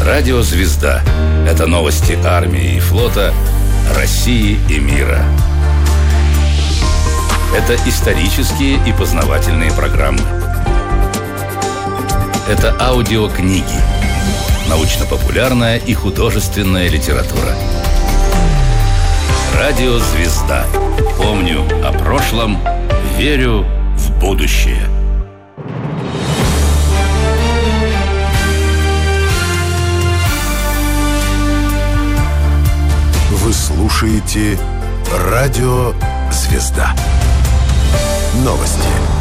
Радио «Звезда» — это новости армии и флота, России и мира. Это исторические и познавательные программы. Это аудиокниги, научно-популярная и художественная литература. Радио «Звезда». Помню о прошлом, верю в будущее. Вы слушаете Радио «Звезда». Новости.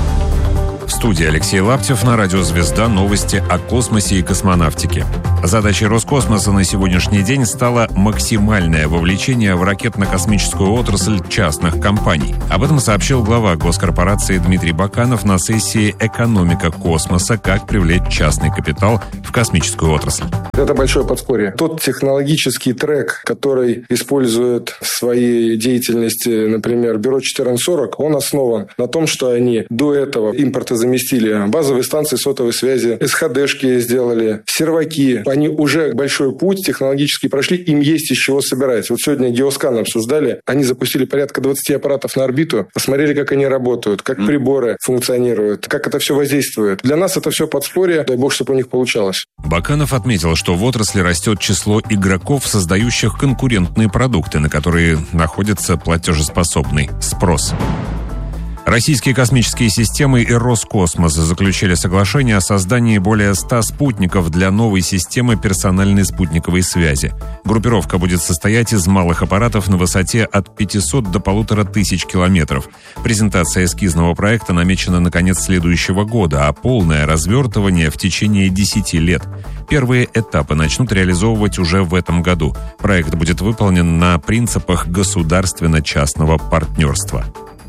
В студии Алексей Лаптев. На Радио «Звезда» новости о космосе и космонавтике. Задачей Роскосмоса на сегодняшний день стало максимальное вовлечение в ракетно-космическую отрасль частных компаний. Об этом сообщил глава госкорпорации Дмитрий Баканов на сессии «Экономика космоса. Как привлечь частный капитал в космическую отрасль». Это большое подспорье. Тот технологический трек, который использует в своей деятельности, например, Бюро 1440, он основан на том, что они до этого импортозаместили базовые станции сотовой связи, СХДшки сделали, серваки. Они уже большой путь технологически прошли, им есть из чего собирать. Вот сегодня геоскан обсуждали, они запустили порядка 20 аппаратов на орбиту, посмотрели, как они работают, как приборы функционируют, как это все воздействует. Для нас это все подспорье, дай бог, чтобы у них получалось. Баканов отметил, что в отрасли растет число игроков, создающих конкурентные продукты, на которые находится платежеспособный спрос. Российские космические системы и Роскосмос заключили соглашение о создании более 100 спутников для новой системы персональной спутниковой связи. Группировка будет состоять из малых аппаратов на высоте от 500 до 1500 километров. Презентация эскизного проекта намечена на конец следующего года, а полное развертывание в течение 10 лет. Первые этапы начнут реализовывать уже в этом году. Проект будет выполнен на принципах государственно-частного партнерства.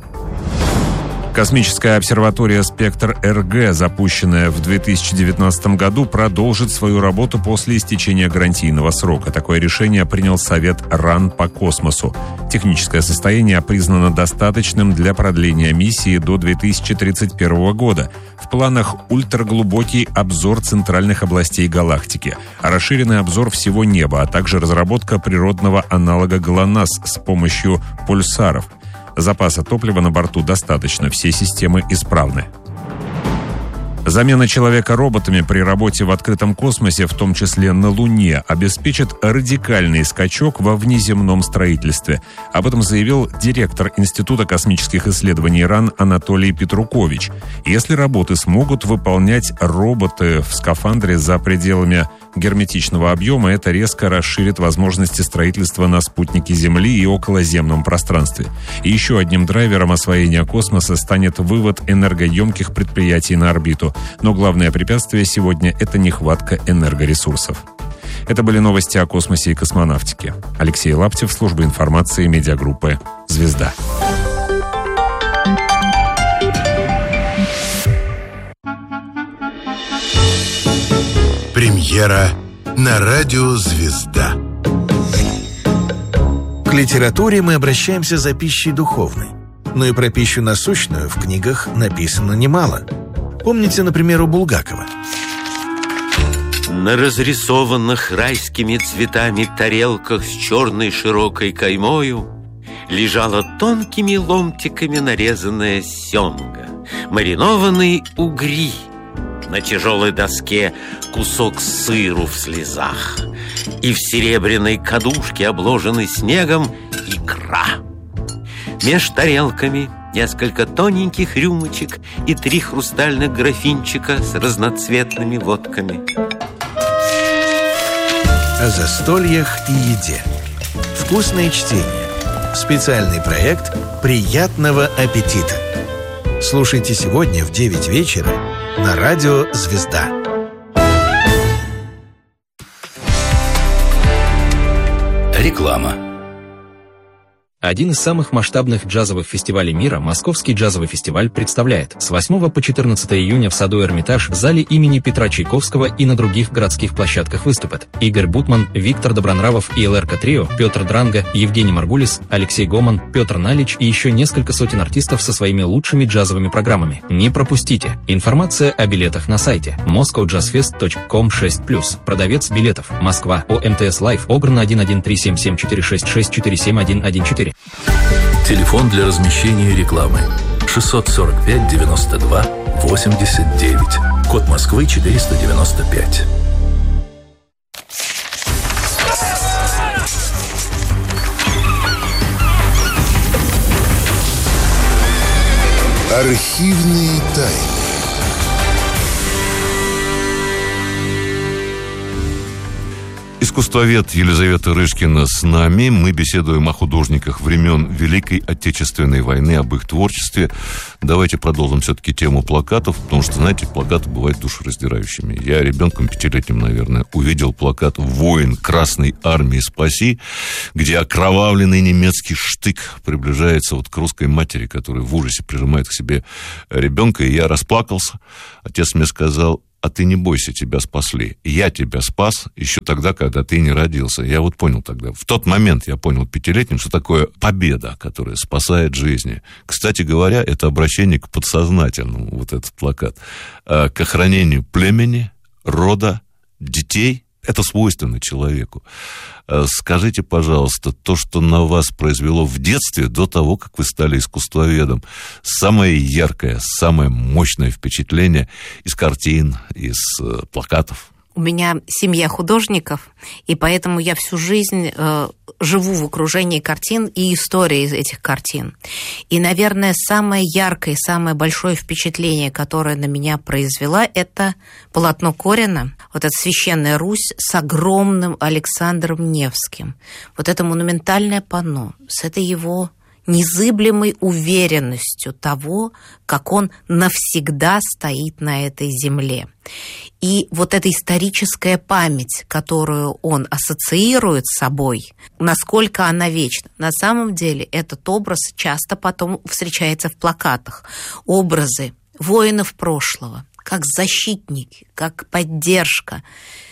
Космическая обсерватория «Спектр-РГ», запущенная в 2019 году, продолжит свою работу после истечения гарантийного срока. Такое решение принял Совет РАН по космосу. Техническое состояние признано достаточным для продления миссии до 2031 года. В планах ультраглубокий обзор центральных областей галактики, расширенный обзор всего неба, а также разработка природного аналога ГЛОНАСС с помощью пульсаров. Запаса топлива на борту достаточно, все системы исправны. Замена человека роботами при работе в открытом космосе, в том числе на Луне, обеспечит радикальный скачок во внеземном строительстве. Об этом заявил директор Института космических исследований РАН Анатолий Петрукович. Если работы смогут выполнять роботы в скафандре за пределами герметичного объема, это резко расширит возможности строительства на спутнике Земли и околоземном пространстве. И еще одним драйвером освоения космоса станет вывод энергоемких предприятий на орбиту. Но главное препятствие сегодня – это нехватка энергоресурсов. Это были новости о космосе и космонавтике. Алексей Лаптев, служба информации медиагруппы «Звезда». Премьера на Радио «Звезда». К литературе мы обращаемся за пищей духовной. Но и про пищу насущную в книгах написано немало. Помните, например, у Булгакова? На разрисованных райскими цветами тарелках с черной широкой каймою лежала тонкими ломтиками нарезанная семга, маринованные угри, на тяжелой доске кусок сыру в слезах и в серебряной кадушке, обложенной снегом, икра. Меж тарелками несколько тоненьких рюмочек и 3 хрустальных графинчика с разноцветными водками. О застольях и еде. Вкусное чтение. Специальный проект «Приятного аппетита». Слушайте сегодня в 9 вечера на Радио «Звезда». Реклама. Один из самых масштабных джазовых фестивалей мира, Московский джазовый фестиваль, представляет с 8 по 14 июня в саду Эрмитаж, в зале имени Петра Чайковского и на других городских площадках выступят Игорь Бутман, Виктор Добронравов и ЛРК Трио, Петр Дранга, Евгений Маргулис, Алексей Гоман, Петр Налич и еще несколько сотен артистов со своими лучшими джазовыми программами. Не пропустите. Информация о билетах на сайте moscowjazzfest.com/+. Продавец билетов. Москва. ОМТС Лайф. Огрна 11374664114. Телефон для размещения рекламы 645 92 89. Код Москвы 495. Архивные тайны. Искусствовед Елизавета Рышкина с нами. Мы беседуем о художниках времен Великой Отечественной войны, об их творчестве. Давайте продолжим все-таки тему плакатов, потому что, знаете, плакаты бывают душераздирающими. Я ребенком 5-летним, наверное, увидел плакат «Воин Красной Армии, спаси», где окровавленный немецкий штык приближается вот к русской матери, которая в ужасе прижимает к себе ребенка, и я расплакался. Отец мне сказал: а ты не бойся, тебя спасли. Я тебя спас еще тогда, когда ты не родился. Я вот понял тогда, в тот момент я понял 5-летним, что такое победа, которая спасает жизни. Кстати говоря, это обращение к подсознательному, вот этот плакат, к охранению племени, рода, детей. Это свойственно человеку. Скажите, пожалуйста, то, что на вас произвело в детстве, до того, как вы стали искусствоведом, самое яркое, самое мощное впечатление из картин, из плакатов? У меня семья художников, и поэтому я всю жизнь живу в окружении картин и истории этих картин. И, наверное, самое яркое, самое большое впечатление, которое на меня произвела, это полотно Корина, вот эта «Священная Русь» с огромным Александром Невским. Вот это монументальное панно с этой его незыблемой уверенностью того, как он навсегда стоит на этой земле. И вот эта историческая память, которую он ассоциирует с собой, насколько она вечна. На самом деле этот образ часто потом встречается в плакатах. Образы воинов прошлого, как защитники, как поддержка.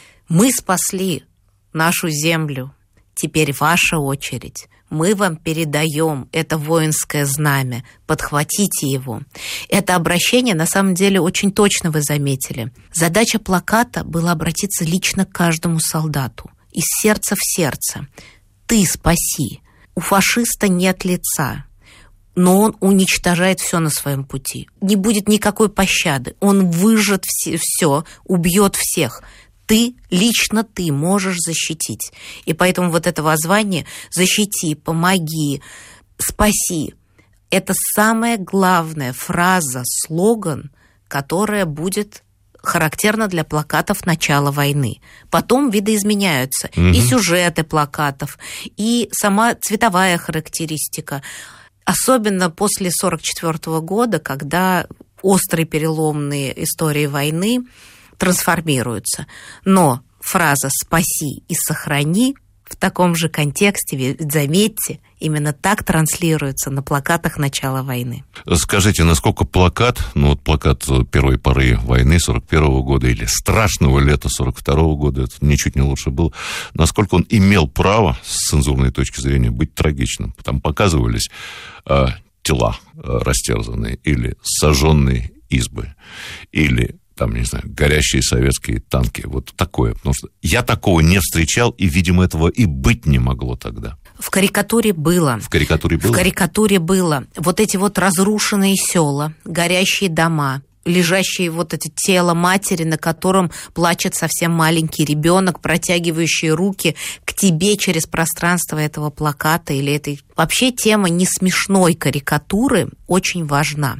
Мы спасли нашу землю, теперь ваша очередь. Мы вам передаем это воинское знамя, подхватите его. Это обращение, на самом деле, очень точно вы заметили. Задача плаката была обратиться лично к каждому солдату, из сердца в сердце. Ты спаси. У фашиста нет лица, но он уничтожает все на своем пути. Не будет никакой пощады. Он выжжет все, убьет всех. Ты, лично ты можешь защитить. И поэтому вот это воззвание «защити», «помоги», «спаси» – это самая главная фраза, слоган, которая будет характерна для плакатов начала войны. Потом видоизменяются и сюжеты плакатов, и сама цветовая характеристика. Особенно после 1944 года, когда острые переломные истории войны трансформируются. Но фраза «спаси» и «сохрани» в таком же контексте, заметьте, именно так транслируется на плакатах начала войны. Скажите, насколько плакат, плакат первой поры войны 41-го года или страшного лета 42-го года, это ничуть не лучше было, насколько он имел право, с цензурной точки зрения, быть трагичным? Там показывались тела растерзанные или сожженные избы, или горящие советские танки. Вот такое. Потому что я такого не встречал, и, видимо, этого и быть не могло тогда. В карикатуре было. В карикатуре было? В карикатуре было. Вот эти вот разрушенные села, горящие дома, лежащие вот это тело матери, на котором плачет совсем маленький ребенок, протягивающий руки к тебе через пространство этого плаката или этой... Вообще тема несмешной карикатуры очень важна.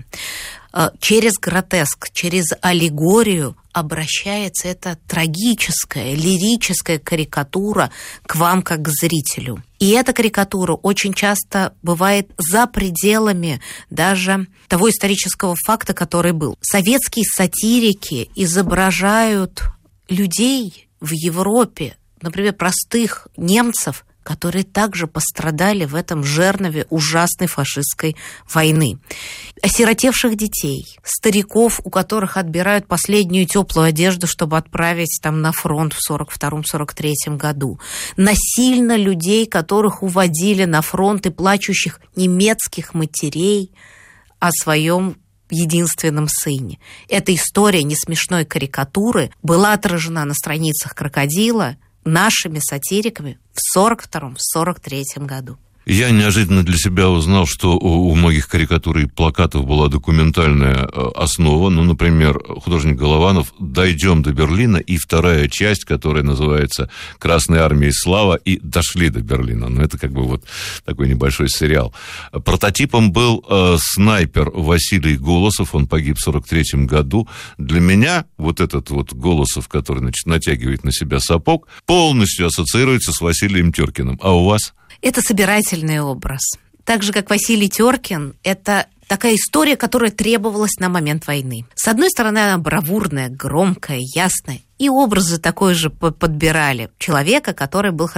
Через гротеск, через аллегорию обращается эта трагическая, лирическая карикатура к вам как к зрителю. И эта карикатура очень часто бывает за пределами даже того исторического факта, который был. Советские сатирики изображают людей в Европе, например, простых немцев, которые также пострадали в этом жернове ужасной фашистской войны. Осиротевших детей, стариков, у которых отбирают последнюю теплую одежду, чтобы отправить там на фронт в 1942-1943 году. Насильно людей, которых уводили на фронт, и плачущих немецких матерей о своем единственном сыне. Эта история несмешной карикатуры была отражена на страницах «Крокодила» нашими сатириками в 1942-1943 году. Я неожиданно для себя узнал, что у многих карикатур и плакатов была документальная основа. Ну, например, художник Голованов «Дойдем до Берлина» и вторая часть, которая называется «Красная армия и слава» и «Дошли до Берлина». Ну, это как бы вот такой небольшой сериал. Прототипом был снайпер Василий Голосов, он погиб в 1943 году. Для меня вот этот вот Голосов, который, значит, натягивает на себя сапог, полностью ассоциируется с Василием Теркиным. А у вас? Это собирательный образ. Так же, как Василий Теркин, это такая история, которая требовалась на момент войны. С одной стороны, она бравурная, громкая, ясная. И образы такой же подбирали. Человека, который был,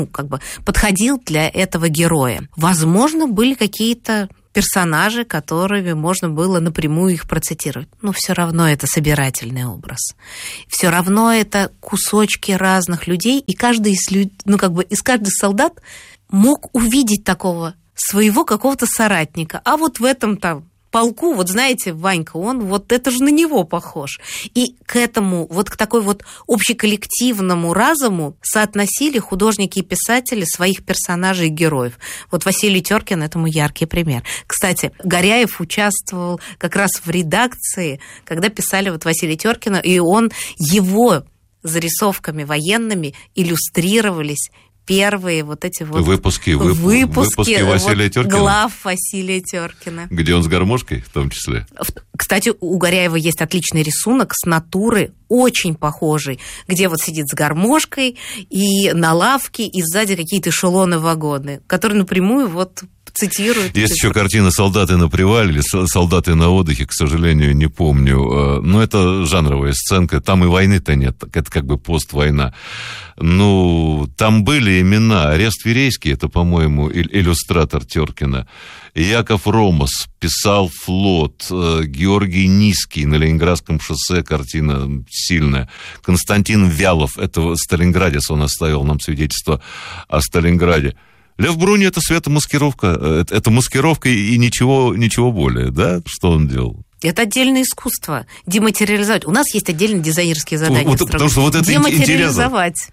подходил для этого героя. Возможно, были какие-то персонажи, которыми можно было напрямую их процитировать. Но все равно это собирательный образ. Все равно это кусочки разных людей, и каждый из каждый солдат мог увидеть такого своего какого-то соратника. А вот в этом там полку, вот знаете, Ванька, он вот это же на него похож. И к этому, вот к такой вот общеколлективному разуму соотносили художники и писатели своих персонажей и героев. Вот Василий Теркин этому яркий пример. Кстати, Горяев участвовал как раз в редакции, когда писали вот Василия Теркина, и его зарисовками военными иллюстрировались первые вот эти вот выпуски Василия Теркина. Глав Василия Теркина. Где он с гармошкой, в том числе. Кстати, у Горяева есть отличный рисунок с натуры, очень похожий, где вот сидит с гармошкой и на лавке, и сзади какие-то эшелоны-вагоны, которые напрямую вот цитируют. Есть еще картина «Солдаты на привале» или «Солдаты на отдыхе», к сожалению, не помню. Но это жанровая сценка, там и войны-то нет, это как бы поствойна. Ну, там были имена. Арест Верейский, это, по-моему, иллюстратор Теркина. Яков Ромас писал «Флот». Георгий Низкий на Ленинградском шоссе, картина сильная. Константин Вялов, это сталинградец, он оставил нам свидетельство о Сталинграде. Лев Бруни — это светомаскировка, это маскировка и ничего более, да? Что он делал? Это отдельное искусство. Дематериализовать. У нас есть отдельные дизайнерские задания. Потому что вот это дематериализовать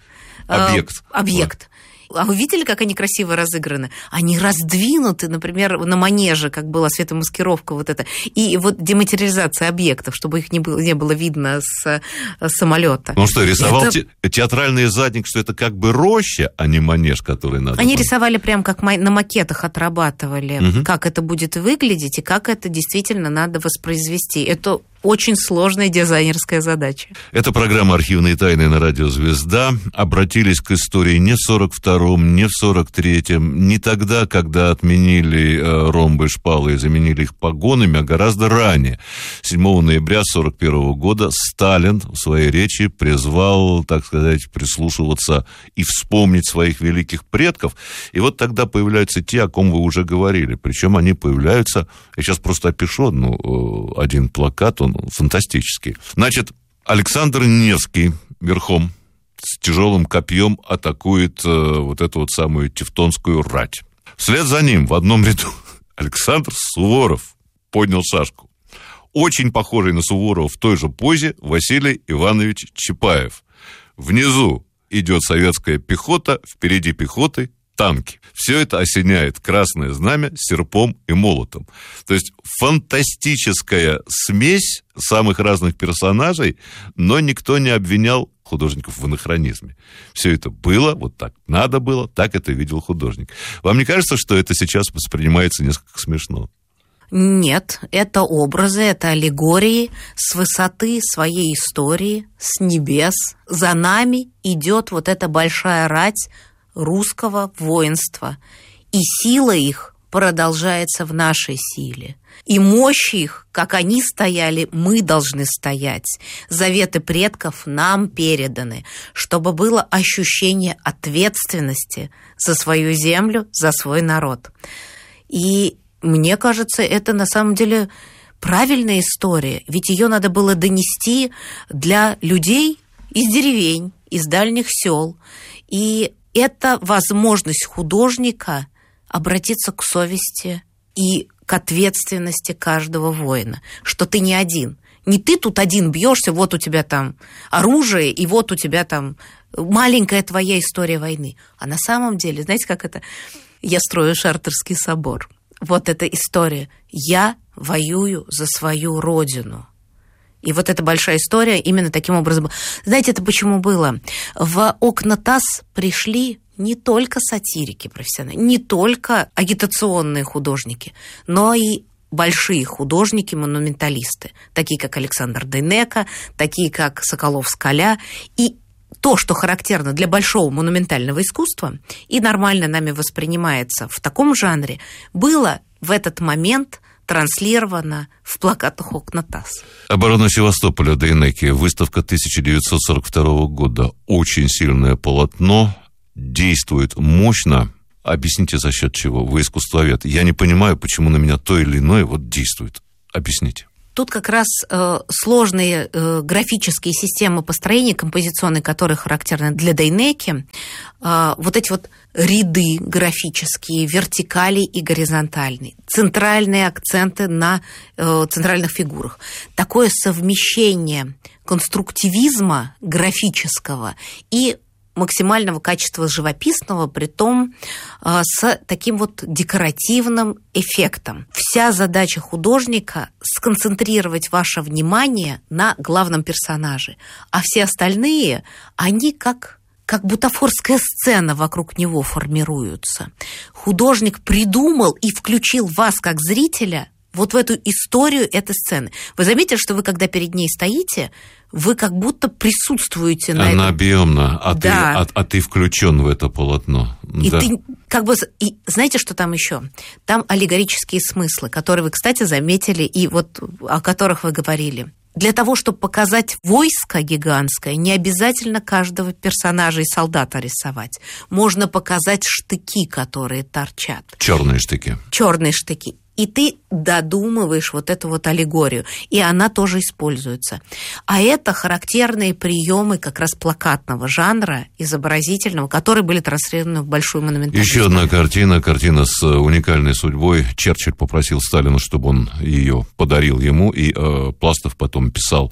объект. А вы видели, как они красиво разыграны? Они раздвинуты, например, на манеже, как была светомаскировка вот эта. И вот дематериализация объектов, чтобы их не было видно с самолета. Ну что, рисовал театральный задник, что это как бы роща, а не манеж, который надо... Они рисовали прям как на макетах отрабатывали, как это будет выглядеть и как это действительно надо воспроизвести. Это очень сложная дизайнерская задача. Это программа «Архивные тайны» на радио «Звезда». Обратились к истории не в 42-м, не в 43-м, не тогда, когда отменили ромбы и шпалы и заменили их погонами, а гораздо ранее. 7 ноября 41 года Сталин в своей речи призвал, так сказать, прислушиваться и вспомнить своих великих предков. И вот тогда появляются те, о ком вы уже говорили. Причем они появляются, я сейчас просто опишу один плакат, он фантастический. Значит, Александр Невский верхом с тяжелым копьем атакует вот эту вот самую тевтонскую рать. Вслед за ним в одном ряду Александр Суворов поднял шашку. Очень похожий на Суворова в той же позе Василий Иванович Чапаев. Внизу идет советская пехота, впереди пехоты танки. Все это осеняет красное знамя с серпом и молотом. То есть фантастическая смесь самых разных персонажей, но никто не обвинял художников в анахронизме. Все это было, вот так надо было, так это видел художник. Вам не кажется, что это сейчас воспринимается несколько смешно? Нет, это образы, это аллегории с высоты своей истории, с небес. За нами идет вот эта большая рать русского воинства. И сила их продолжается в нашей силе. И мощь их, как они стояли, мы должны стоять. Заветы предков нам переданы, чтобы было ощущение ответственности за свою землю, за свой народ. И мне кажется, это на самом деле правильная история, ведь ее надо было донести для людей из деревень, из дальних сел. И это возможность художника обратиться к совести и к ответственности каждого воина, что ты не один. Не ты тут один бьешься, вот у тебя там оружие, и вот у тебя там маленькая твоя история войны. А на самом деле, знаете, как это? Я строю Шартерский собор. Вот эта история. Я воюю за свою родину. И вот эта большая история именно таким образом. Знаете, это почему было? В окна ТАСС пришли не только сатирики профессиональные, не только агитационные художники, но и большие художники-монументалисты, такие как Александр Дейнеко, такие как Соколов-Скаля. И то, что характерно для большого монументального искусства и нормально нами воспринимается в таком жанре, было в этот момент транслировано в плакатах окна ТАСС. Оборона Севастополя, Дейнеки, выставка 1942 года. Очень сильное полотно, действует мощно. Объясните, за счет чего? Вы искусствовед. Я не понимаю, почему на меня то или иное вот действует. Объясните. Тут как раз сложные графические системы построения композиционные, которые характерны для Дейнеки, вот эти вот ряды графические, вертикали и горизонтальные, центральные акценты на центральных фигурах. Такое совмещение конструктивизма графического и максимального качества живописного, притом с таким вот декоративным эффектом. Вся задача художника – сконцентрировать ваше внимание на главном персонаже, а все остальные, они как бутафорская сцена вокруг него формируются. Художник придумал и включил вас, как зрителя, вот в эту историю этой сцены. Вы заметили, что вы, когда перед ней стоите, вы как будто присутствуете на этом. Она объемна, а ты включен в это полотно. И да. Ты как бы... И знаете, что там еще? Там аллегорические смыслы, которые вы, кстати, заметили, и вот о которых вы говорили. Для того, чтобы показать войско гигантское, не обязательно каждого персонажа и солдата рисовать. Можно показать штыки, которые торчат. Черные штыки. Черные штыки. И ты додумываешь вот эту вот аллегорию, и она тоже используется. А это характерные приемы как раз плакатного жанра, изобразительного, которые были транслированы в большую монументальную. Еще одна картина с уникальной судьбой. Черчилль попросил Сталина, чтобы он ее подарил ему, и Пластов потом писал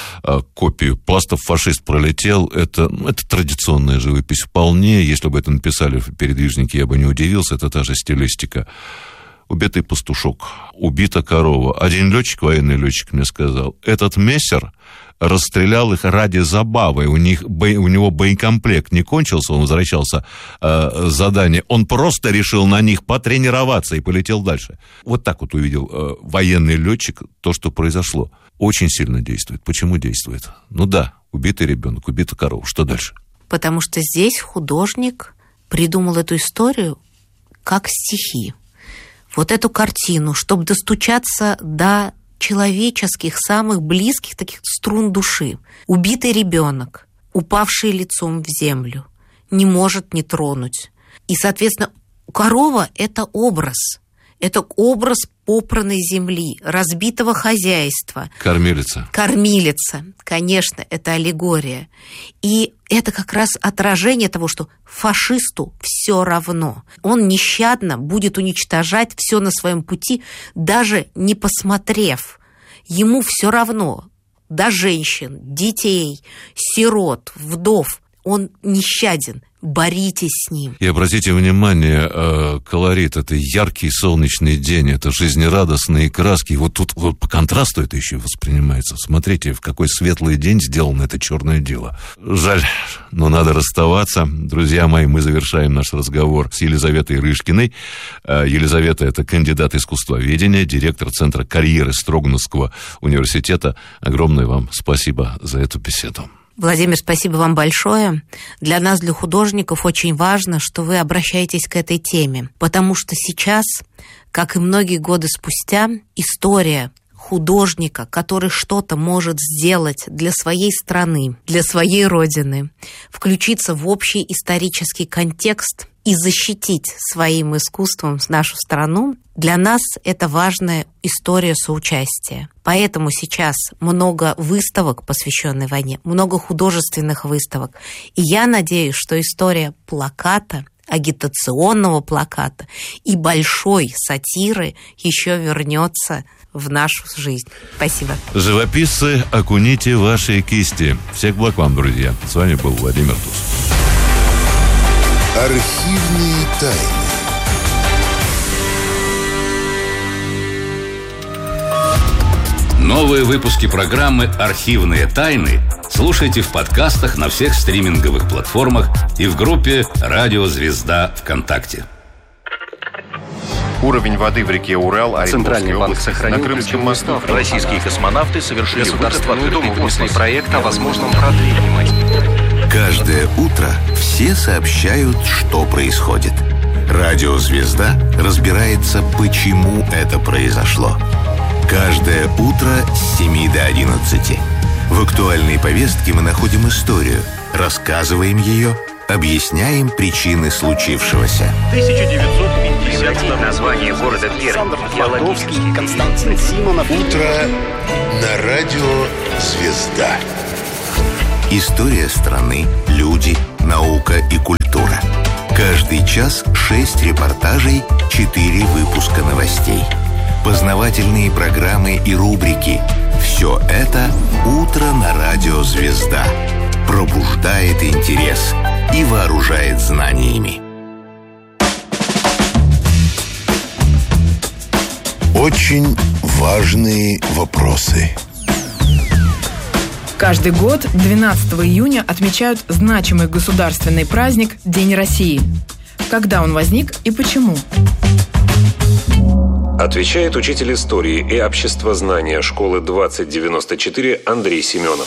копию. Пластов фашист пролетел. Это традиционная живопись вполне. Если бы это написали передвижники, я бы не удивился. Это та же стилистика. Убитый пастушок, убита корова. Один летчик, военный летчик, мне сказал, этот мессер расстрелял их ради забавы. У него боекомплект не кончился, он возвращался с задания. Он просто решил на них потренироваться и полетел дальше. Вот так вот увидел военный летчик то, что произошло. Очень сильно действует. Почему действует? Ну да, убитый ребенок, убита корова. Что дальше? Потому что здесь художник придумал эту историю как стихи. Вот эту картину, чтобы достучаться до человеческих, самых близких таких струн души. Убитый ребенок, упавший лицом в землю, не может не тронуть. И, соответственно, корова – это образ попранной земли, разбитого хозяйства. Кормилица. Кормилица, конечно, это аллегория. И это как раз отражение того, что фашисту все равно. Он нещадно будет уничтожать все на своем пути, даже не посмотрев. Ему все равно до женщин, детей, сирот, вдов. Он нещаден. Боритесь с ним. И обратите внимание, колорит, это яркий солнечный день, это жизнерадостные краски. Вот тут вот по контрасту это еще воспринимается. Смотрите, в какой светлый день сделано это черное дело. Жаль, но надо расставаться. Друзья мои, мы завершаем наш разговор с Елизаветой Рышкиной. Елизавета – это кандидат искусствоведения, директор Центра карьеры Строгановского университета. Огромное вам спасибо за эту беседу. Владимир, спасибо вам большое. Для нас, для художников, очень важно, что вы обращаетесь к этой теме, потому что сейчас, как и многие годы спустя, история художника, который что-то может сделать для своей страны, для своей родины, включиться в общий исторический контекст и защитить своим искусством нашу страну, для нас это важная история соучастия. Поэтому сейчас много выставок, посвященных войне, много художественных выставок. И я надеюсь, что история плаката, агитационного плаката и большой сатиры еще вернется в нашу жизнь. Спасибо. Живописцы, окуните ваши кисти. Всех благ вам, друзья. С вами был Владимир Тус. Архивные тайны. Новые выпуски программы «Архивные тайны» слушайте в подкастах на всех стриминговых платформах и в группе «Радио Звезда» ВКонтакте. Уровень воды в реке Урал, Центральный банк сохранил на Крымском мосту. Российские космонавты совершили государственный крупный проект о возможном продлении. Каждое утро все сообщают, что происходит. Радио «Звезда» разбирается, почему это произошло. Каждое утро с 7 до 11. В актуальной повестке мы находим историю, рассказываем ее, объясняем причины случившегося. 1950 название города Пермь. Константин Симонов. Утро на радио «Звезда». История страны, люди, наука и культура. Каждый час 6 репортажей, 4 выпуска новостей. Познавательные программы и рубрики. Все это «Утро на радио «Звезда». Пробуждает интерес и вооружает знаниями. Очень важные вопросы. Каждый год 12 июня отмечают значимый государственный праздник День России. Когда он возник и почему? Отвечает учитель истории и обществознания школы 2094 Андрей Семенов.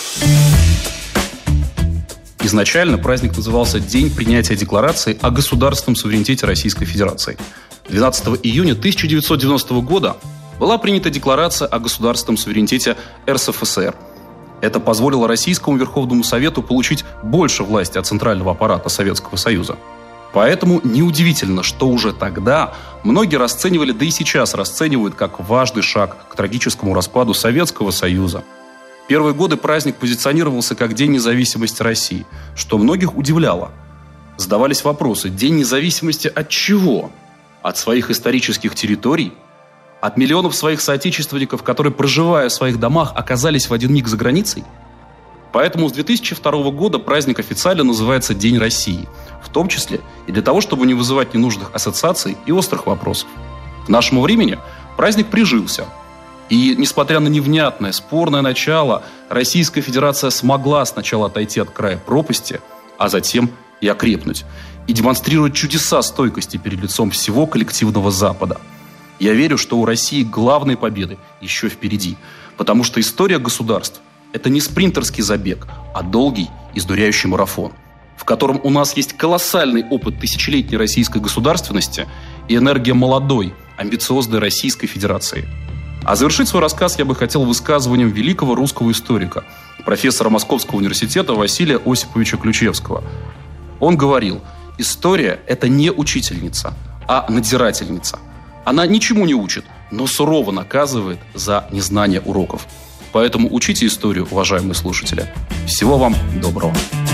Изначально праздник назывался День принятия декларации о государственном суверенитете Российской Федерации. 12 июня 1990 года была принята декларация о государственном суверенитете РСФСР. Это позволило Российскому Верховному Совету получить больше власти от центрального аппарата Советского Союза. Поэтому неудивительно, что уже тогда многие расценивали, да и сейчас расценивают, как важный шаг к трагическому распаду Советского Союза. В первые годы праздник позиционировался как День независимости России, что многих удивляло. Задавались вопросы: День независимости от чего? От своих исторических территорий? От миллионов своих соотечественников, которые, проживая в своих домах, оказались в один миг за границей? Поэтому с 2002 года праздник официально называется День России, в том числе и для того, чтобы не вызывать ненужных ассоциаций и острых вопросов. К нашему времени праздник прижился. И, несмотря на невнятное, спорное начало, Российская Федерация смогла сначала отойти от края пропасти, а затем и окрепнуть, и демонстрировать чудеса стойкости перед лицом всего коллективного Запада. Я верю, что у России главные победы еще впереди, потому что история государств – это не спринтерский забег, а долгий, изнуряющий марафон, в котором у нас есть колоссальный опыт тысячелетней российской государственности и энергия молодой, амбициозной Российской Федерации. А завершить свой рассказ я бы хотел высказыванием великого русского историка, профессора Московского университета Василия Осиповича Ключевского. Он говорил: история – это не учительница, а надзирательница. Она ничему не учит, но сурово наказывает за незнание уроков. Поэтому учите историю, уважаемые слушатели. Всего вам доброго.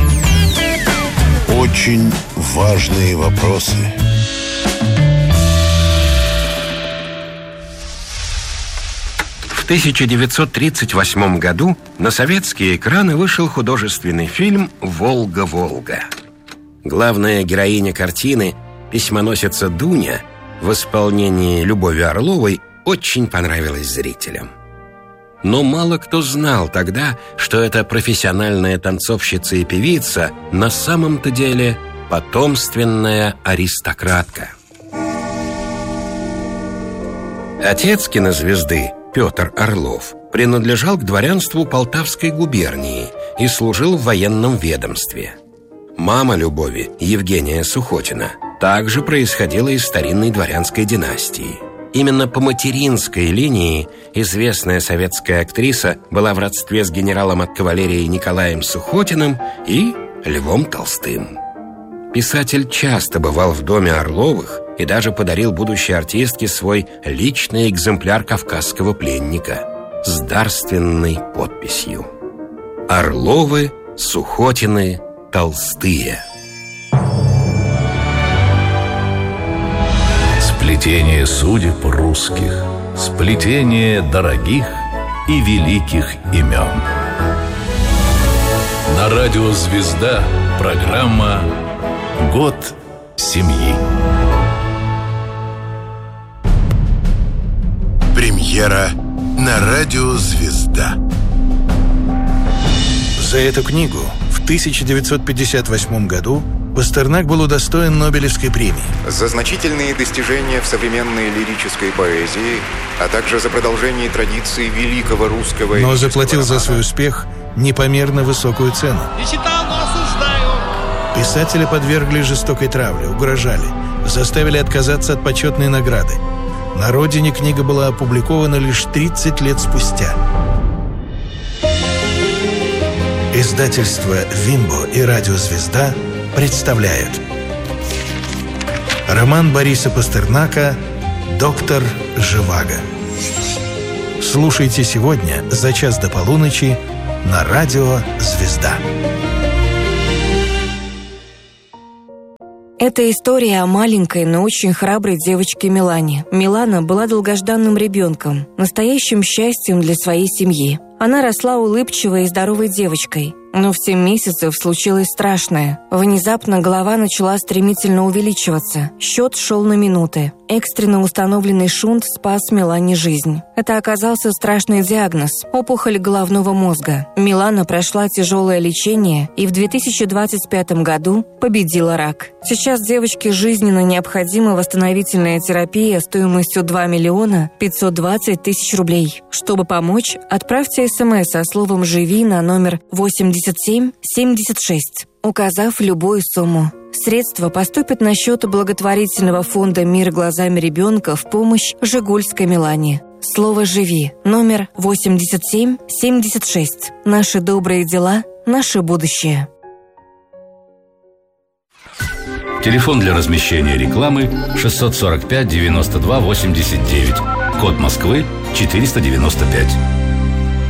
Очень важные вопросы. В 1938 году на советские экраны вышел художественный фильм «Волга-Волга». Главная героиня картины, письмоносица Дуня, в исполнении Любови Орловой, очень понравилась зрителям. Но мало кто знал тогда, что эта профессиональная танцовщица и певица на самом-то деле потомственная аристократка. Отец кинозвезды Петр Орлов принадлежал к дворянству Полтавской губернии и служил в военном ведомстве. Мама Любови, Евгения Сухотина, также происходила из старинной дворянской династии. Именно по материнской линии известная советская актриса была в родстве с генералом от кавалерии Николаем Сухотиным и Львом Толстым. Писатель часто бывал в доме Орловых и даже подарил будущей артистке свой личный экземпляр «Кавказского пленника» с дарственной подписью. Орловы, Сухотины, Толстые. Сплетение судеб русских, сплетение дорогих и великих имен. На радио «Звезда» программа «Год семьи». Премьера на радио «Звезда». За эту книгу в 1958 году Пастернак был удостоен Нобелевской премии. За значительные достижения в современной лирической поэзии, а также за продолжение традиции великого русского... Но заплатил за свой успех непомерно высокую цену. Не читал, но осуждаю. Писателя подвергли жестокой травле, угрожали, заставили отказаться от почетной награды. На родине книга была опубликована лишь 30 лет спустя. Издательство «Вимбо» и радио «Звезда» представляют роман Бориса Пастернака «Доктор Живаго». Слушайте сегодня за час до полуночи на радио «Звезда». Это история о маленькой, но очень храброй девочке Милане. Милана была долгожданным ребенком, настоящим счастьем для своей семьи. Она росла улыбчивой и здоровой девочкой. Но в 7 месяцев случилось страшное. Внезапно голова начала стремительно увеличиваться. Счет шел на минуты. Экстренно установленный шунт спас Милане жизнь. Это оказался страшный диагноз – опухоль головного мозга. Милана прошла тяжелое лечение и в 2025 году победила рак. Сейчас девочке жизненно необходима восстановительная терапия стоимостью 2 миллиона 520 тысяч рублей. Чтобы помочь, отправьте СМС со словом «Живи» на номер 8776, указав любую сумму. Средства поступят на счет благотворительного фонда «Мир глазами ребенка» в помощь Жигульской Милане. Слово «Живи» номер 8776. Наши добрые дела, наше будущее. Телефон для размещения рекламы 645 92 89. Код Москвы 495.